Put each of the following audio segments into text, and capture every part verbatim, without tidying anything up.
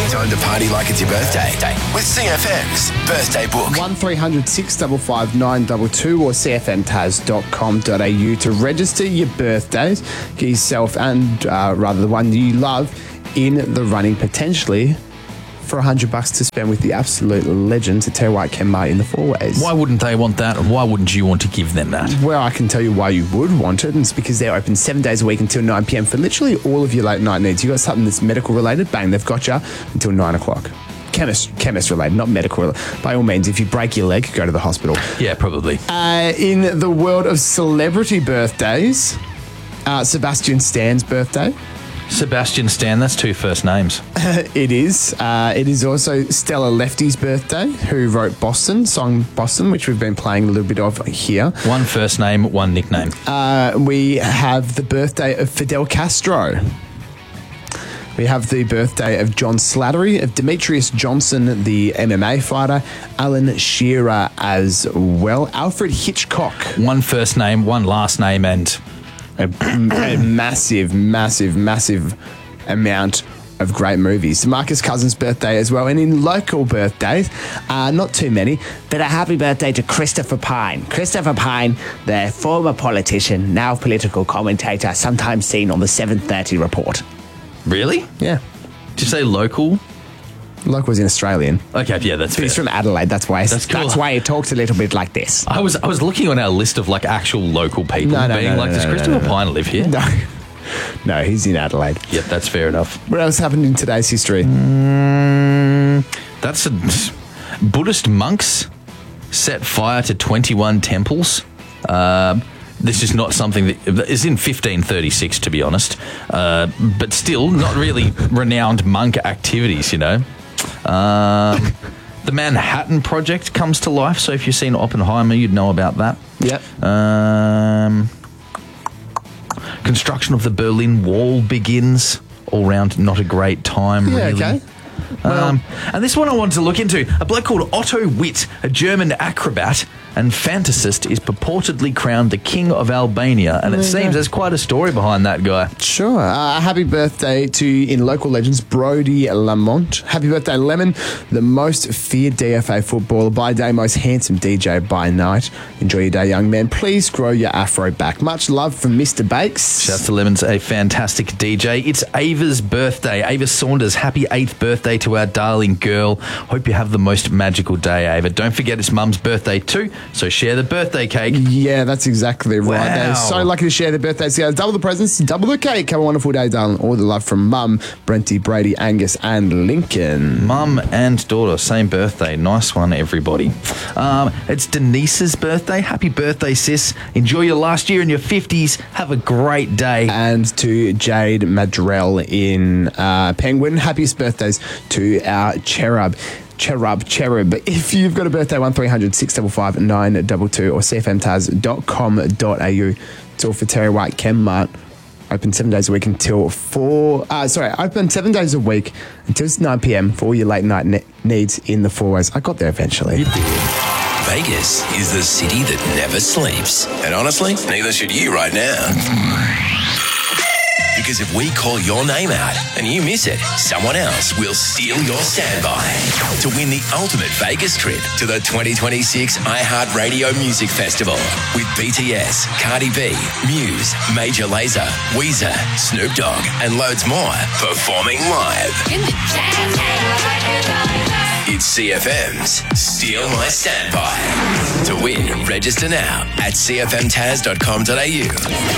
Time to party like it's your birthday with C F M's Birthday Book. one three hundred six five five nine two two or c f m taz dot com dot a u to register your birthdays. Get yourself and uh, rather the one you love in the running potentially for one hundred bucks to spend with the absolute legends at Terry White Kenmart in the Four Ways. Why wouldn't they want that? Why wouldn't you want to give them that? Well, I can tell you why you would want it, and it's because they're open seven days a week until nine p m for literally all of your late night needs. You got something that's medical related, bang, they've got you until nine o'clock. Chemist, chemist related, not medical related. By all means, if you break your leg, go to the hospital. Yeah, probably. Uh, in the world of celebrity birthdays, uh, Sebastian Stan's birthday. Sebastian Stan, that's two first names. It is. Uh, it is also Stella Lefty's birthday, who wrote Boston, song Boston, which we've been playing a little bit of here. One first name, one nickname. Uh, we have the birthday of Fidel Castro. We have the birthday of John Slattery, of Demetrius Johnson, the M M A fighter, Alan Shearer as well, Alfred Hitchcock. One first name, one last name, and... A, a massive, massive, massive amount of great movies. Marcus Cousins' birthday as well. And in local birthdays, uh, not too many, but a happy birthday to Christopher Pine. Christopher Pine, the former politician, now political commentator, sometimes seen on the seven thirty report. Really? Yeah. Did you say local? Local was in Australian. Okay, yeah, that's fair. He's from Adelaide, that's why. That's cool. That's why he talks a little bit like this. I was I was looking on our list of like actual local people, No, no, being no, like, no, does no, Christopher no, no. Pine live here? No. No, he's in Adelaide. Yep, that's fair enough. What else happened in today's history? Mm, that's a Buddhist monks set fire to twenty-one temples. Uh, this is not something that is in fifteen thirty-six, to be honest, uh, but still not really renowned monk activities, you know. Um, the Manhattan Project comes to life, so if you've seen Oppenheimer, you'd know about that. Yep. Um, construction of the Berlin Wall begins. All round, not a great time, Yeah, really. okay. Um, and this one I wanted to look into. A bloke called Otto Witt, a German acrobat and fantasist, is purportedly crowned the King of Albania, and it seems there's quite a story behind that guy. Sure. Uh, happy birthday to, in local legends, Brodie Lamont. Happy birthday, Lemon, the most feared D F A footballer by day, most handsome D J by night. Enjoy your day, young man. Please grow your afro back. Much love from Mister Bakes. Shouts to Lemon's a fantastic D J. It's Ava's birthday. Ava Saunders, happy eighth birthday to our darling girl. Hope you have the most magical day, Ava. Don't forget it's Mum's birthday too, so share the birthday cake. Yeah, that's exactly right. Wow. They're so lucky to share their birthdays together. Double the presents, double the cake. Have a wonderful day, darling. All the love from Mum, Brenty, Brady, Angus, and Lincoln. Mum and daughter, same birthday. Nice one, everybody. Um, it's Denise's birthday. Happy birthday, sis. Enjoy your last year in your fifties. Have a great day. And to Jade Madrell in uh, Penguin, happiest birthdays to our cherub. Cherub, cherub. If you've got a birthday, one three hundred six five five nine two two or c f m taz dot com dot a u. It's all for Terry White Kenmart. Open seven days a week until four. Uh, sorry, open seven days a week until nine p m for all your late night ne- needs in the Four Ways. I got there eventually. Vegas is the city that never sleeps. And honestly, neither should you right now. Because if we call your name out and you miss it, someone else will steal your standby to win the ultimate Vegas trip to the twenty twenty-six iHeartRadio Music Festival with B T S, Cardi B, Muse, Major Lazer, Weezer, Snoop Dogg, and loads more performing live. It's C F M's Steal My Standby. To win, register now at c f m taz dot com dot a u.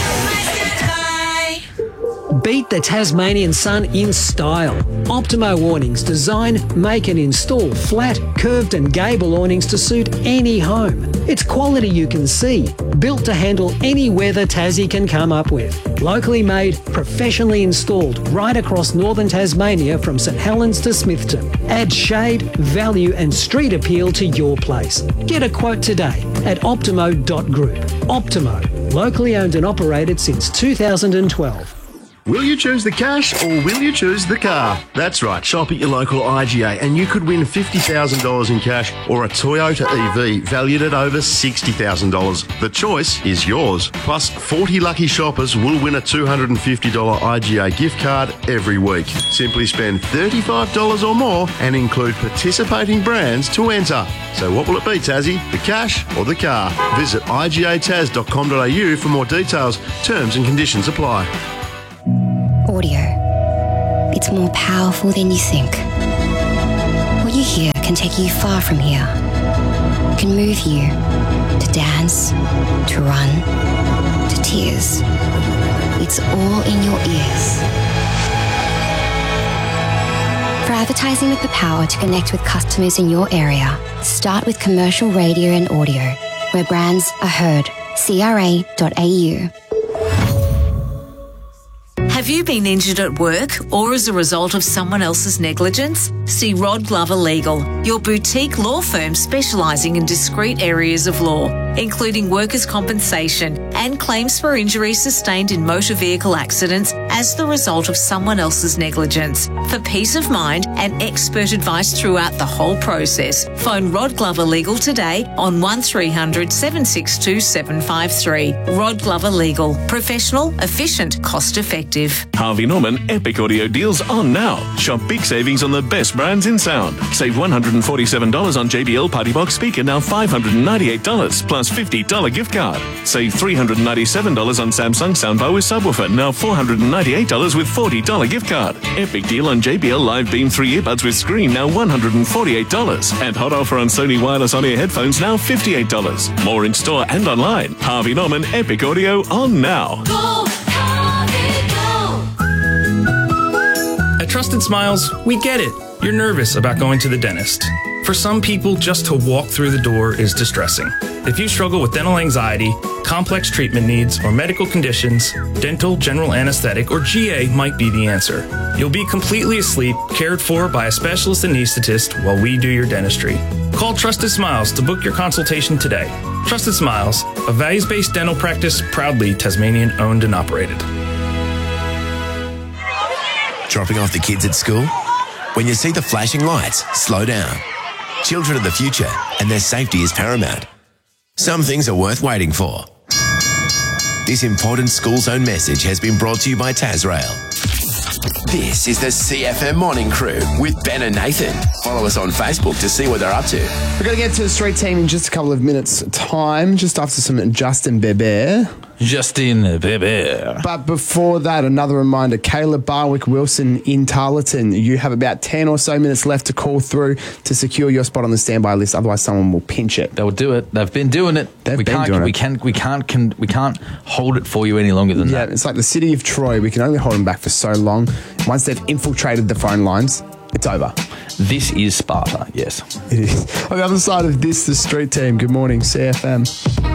Beat the Tasmanian sun in style. Optimo awnings design, make and install flat, curved and gable awnings to suit any home. It's quality you can see, built to handle any weather Tassie can come up with. Locally made, professionally installed right across northern Tasmania from St Helens to Smithton. Add shade, value and street appeal to your place. Get a quote today at optimo dot group. Optimo, locally owned and operated since two thousand twelve. Will you choose the cash or will you choose the car? That's right, shop at your local I G A and you could win fifty thousand dollars in cash or a Toyota E V valued at over sixty thousand dollars. The choice is yours. Plus, forty lucky shoppers will win a two hundred fifty dollars I G A gift card every week. Simply spend thirty-five dollars or more and include participating brands to enter. So what will it be, Tassie? The cash or the car? Visit I G A taz dot com dot a u for more details. Terms and conditions apply. Audio. It's more powerful than you think. What you hear can take you far from here. It can move you to dance, to run, to tears. It's all in your ears. For advertising with the power to connect with customers in your area, start with commercial radio and audio, where brands are heard. C R A dot A U. Have you been injured at work or as a result of someone else's negligence? See Rod Glover Legal, your boutique law firm specialising in discrete areas of law, including workers' compensation and claims for injuries sustained in motor vehicle accidents as the result of someone else's negligence. For peace of mind and expert advice throughout the whole process, phone Rod Glover Legal today on one three hundred, seven six two, seven five three. Rod Glover Legal. Professional, efficient, cost effective. Harvey Norman Epic Audio deals on now. Shop big savings on the best brands in sound. Save one hundred forty-seven dollars on J B L Party Box speaker, now five hundred ninety-eight dollars plus fifty dollars gift card. Save three hundred ninety-seven dollars on Samsung soundbar with subwoofer, now four hundred ninety-eight dollars with forty dollars gift card. Epic deal on J B L Live Beam three earbuds with screen, now one hundred forty-eight dollars. And hot offer on Sony wireless on-ear headphones, now fifty-eight dollars. More in store and online. Harvey Norman Epic Audio on now. Go, Harvey, go. At Trusted Smiles, we get it. You're nervous about going to the dentist. For some people, just to walk through the door is distressing. If you struggle with dental anxiety, complex treatment needs, or medical conditions, dental, general anesthetic, or G A might be the answer. You'll be completely asleep, cared for by a specialist anesthetist while we do your dentistry. Call Trusted Smiles to book your consultation today. Trusted Smiles, a values-based dental practice proudly Tasmanian owned and operated. Dropping off the kids at school? When you see the flashing lights, slow down. Children are the future, and their safety is paramount. Some things are worth waiting for. This important school zone message has been brought to you by Tasrail. This is the C F M Morning Crew with Ben and Nathan. Follow us on Facebook to see what they're up to. We're going to get to the street team in just a couple of minutes' time, just after some Justin Bieber. Justin Bieber. But before that, another reminder, Caleb Barwick-Wilson in Tarleton. You have about ten or so minutes left to call through to secure your spot on the standby list. Otherwise, someone will pinch it. They'll do it. They've been doing it. They've we been can't, doing we it. Can, we can't. Can, we can't hold it for you any longer than Yeah, that. it's like the city of Troy. We can only hold them back for so long. Once they've infiltrated the phone lines, it's over. This is Sparta. Yes, It is. On the other side of this, the street team. Good morning, C F M.